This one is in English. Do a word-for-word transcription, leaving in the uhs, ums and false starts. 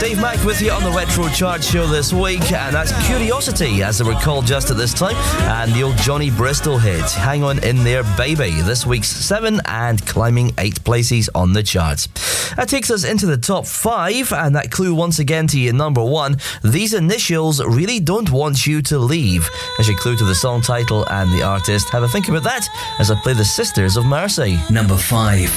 Dave Mack with you on the Retro Chart Show this week, and that's Curiosity, as they were called just at this time, and the old Johnny Bristol hit, Hang On In There Baby, this week's seven and climbing eight places on the charts. That takes us into the top five, and that clue once again to your number one, These Initials Really Don't Want You to Leave, as your clue to the song title and the artist. Have a think about that as I play The Sisters of Mercy. Number five.